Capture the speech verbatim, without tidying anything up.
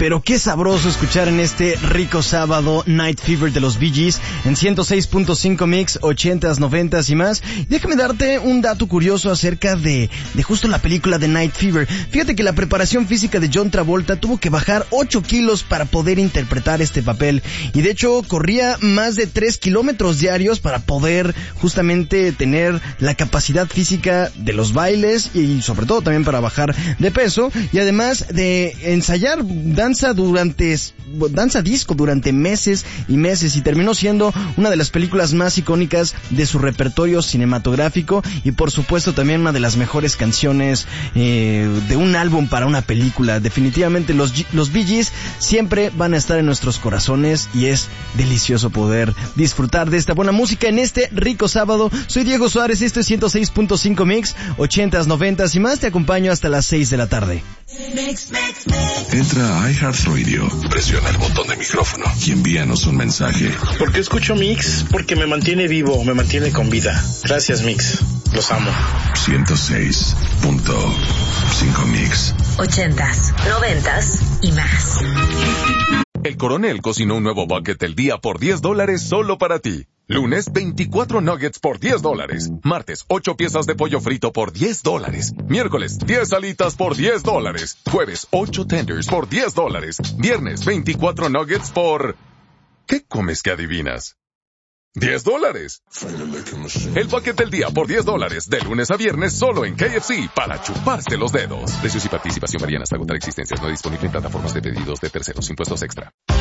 pero qué sabroso escuchar en este rico sábado Night Fever de los Bee Gees en ciento seis punto cinco Mix, ochentas, noventas y más. Déjame darte un dato curioso acerca de, de justo la película de Night Fever. Fíjate que la preparación física de John Travolta tuvo que bajar ocho kilos para poder interpretar este papel, y de hecho corría más de tres kilómetros diarios para poder justamente tener la capacidad física de los bailes y sobre todo también para bajar de peso, y además de ensayar danza durante danza disco durante meses y meses, y terminó siendo una de las películas más icónicas de su repertorio cinematográfico, y por supuesto también una de las mejores canciones eh, de un álbum para una película. Definitivamente los, los Bee Gees siempre van a estar en nuestros corazones, y es delicioso poder disfrutar de esta buena música en este rico sábado. Soy Diego Suárez, esto es ciento seis punto cinco Mix, ochentas, noventas y más. Te acompaño hasta las seis de la tarde. Entra a iHeartRadio, presiona el botón de micrófono y envíanos un mensaje. ¿Por qué escucho Mix? Porque me mantiene vivo, me mantiene con vida. Gracias, Mix. Los amo. ciento seis punto cinco Mix. Ochentas, noventas y más. El Coronel cocinó un nuevo bucket del día por diez dólares solo para ti. Lunes, veinticuatro nuggets por diez dólares. Martes, ocho piezas de pollo frito por diez dólares. Miércoles, diez alitas por diez dólares. Jueves, ocho tenders por diez dólares. Viernes, veinticuatro nuggets por... ¿Qué comes que adivinas? diez dólares. El bucket del día por diez dólares, de lunes a viernes solo en K F C, para chuparse los dedos. Precios y participación varían hasta agotar existencias. No disponible en plataformas de pedidos de terceros. Impuestos extra.